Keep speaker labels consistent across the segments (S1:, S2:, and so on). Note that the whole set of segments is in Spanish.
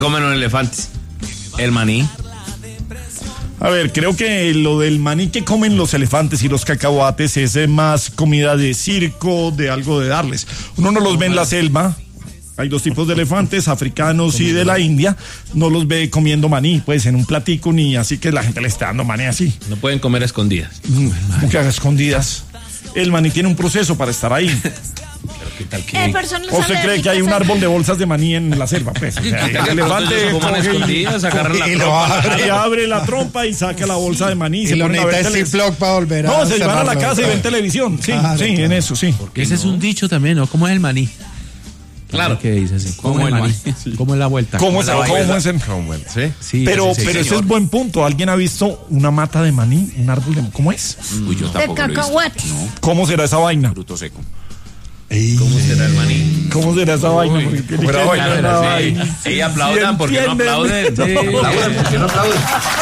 S1: Comen los elefantes. El maní.
S2: A ver, creo que lo del maní que comen los elefantes y los cacahuates es más comida de circo, de algo de darles. Uno no los ve en la selva. Hay dos tipos de elefantes, africanos y de la India. No los ve comiendo maní, pues en un platico, ni así que la gente le está dando maní así.
S1: No pueden comer a escondidas.
S2: ¿Cómo que haga escondidas? El maní tiene un proceso para estar ahí.
S1: ¿Qué tal que?
S2: ¿O se cree que hay un árbol de bolsas de maní en la selva? Pues, o sea, el elefante
S1: comen escondidas, agarran la trompa.
S2: y abre la trompa y saca la bolsa de maní.
S3: Y
S2: se
S3: lo
S2: ponen a ver
S3: necesita Ziploc para volver a
S2: No, se van a la
S3: cerrarlo.
S2: casa y ven televisión. Sí,
S3: Claro,
S2: sí,
S3: claro.
S2: en eso, sí.
S4: Ese es un dicho también, ¿no? ¿Cómo es el maní?
S1: Claro.
S4: ¿Qué dice así?
S1: ¿Cómo el maní?
S4: ¿Cómo es la vuelta?
S2: ¿Cómo es
S4: la
S2: el?
S4: Sí,
S2: Pero
S4: sí,
S2: ese es buen punto. ¿Alguien ha visto una mata de maní? ¿Un árbol de cómo es?
S5: Uy, yo tampoco lo he visto.
S6: cacahuate.
S5: No,
S2: ¿Cómo será esa vaina?
S5: fruto seco.
S1: ¿Cómo será el maní?
S2: ¿Cómo será esa vaina? Porque tiene que ser una vaina.
S1: Sí, aplaudan, ¿por qué no
S2: entienden?
S1: aplauden?
S2: Sí.
S1: Aplaudan, ¿por qué no aplauden?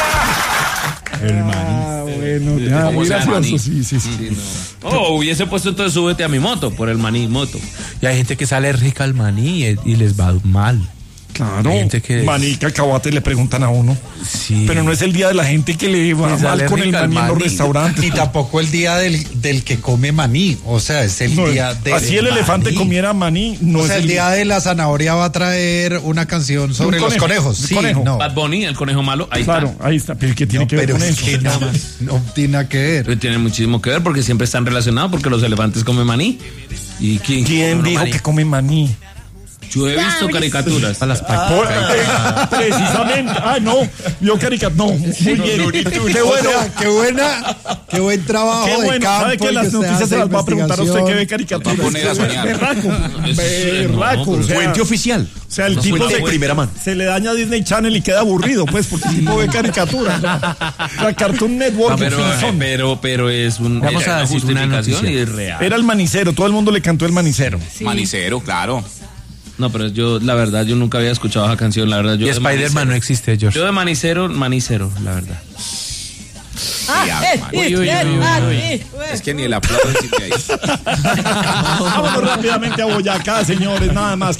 S2: Bueno, ya,
S5: ¿Cómo
S2: muy
S5: será el
S2: gracioso,
S5: maní?
S2: sí, sí, sí.
S1: Oh, hubiese puesto entonces súbete a mi moto, por el maní moto.
S4: Y hay gente que sale rica al maní y les va mal.
S2: Claro,
S4: Hay gente que-
S2: maní, cacahuate le preguntan a uno.
S4: Sí.
S2: Pero no es el día de la gente que le va
S4: Le
S2: mal
S4: sale
S2: con el
S4: rica el
S2: maní en los
S4: maní.
S2: restaurantes.
S3: Ni tampoco el día del que come maní. O sea, es el
S2: No,
S3: día de.
S2: así el elefante comiera maní, no
S3: O
S2: es
S3: sea, el día de la zanahoria va a traer una canción sobre
S2: Un
S3: los
S2: conejo,
S3: conejos.
S2: un
S3: Sí,
S2: conejo.
S3: no.
S1: Bad Bunny, el conejo malo, ahí
S2: Claro,
S1: está.
S2: ahí está. Pero ¿qué tiene
S3: No,
S2: que ver
S3: pero
S2: con
S3: es
S2: eso?
S3: que no tiene nada que ver.
S1: Pero tiene muchísimo que ver porque siempre están relacionados porque los elefantes comen maní. ¿Y quién
S2: ¿Quién dijo
S1: maní?
S2: que come maní?
S1: Yo he visto caricaturas.
S4: Para las
S2: Precisamente. Ah, no. Vio caricatura. No, muy bien. Qué bueno.
S3: O sea, qué buen trabajo
S2: Qué
S3: de
S2: bueno.
S3: campo.
S2: ¿Sabe que
S3: el
S2: las
S3: usted
S2: noticias
S3: hace
S2: se las va a preguntar a usted que ve caricaturas?
S5: Va a poner a soñar.
S2: Berraco.
S1: No,
S2: Berraco. O sea,
S5: Fuente oficial.
S2: o sea, el
S5: No,
S2: tipo
S5: fuente
S2: se,
S5: de primera mano.
S2: se le daña a Disney Channel y queda aburrido, pues, porque el tipo ve caricaturas. La Cartoon Network.
S1: Pero es un,
S4: Vamos a
S1: una
S4: decir una
S1: justificación
S4: noticia.
S1: y es real.
S2: Era el manicero, todo el mundo le cantó el manicero.
S5: Manicero, claro.
S1: No, pero yo, la verdad, yo nunca había escuchado esa canción, la verdad. Yo
S4: Y
S1: de
S4: Spider-Man no
S1: manicero-
S4: existe, George.
S1: Yo de manicero, la verdad.
S5: Es que ni el aplauso existe ahí.
S2: Vámonos rápidamente a Boyacá, señores, nada más.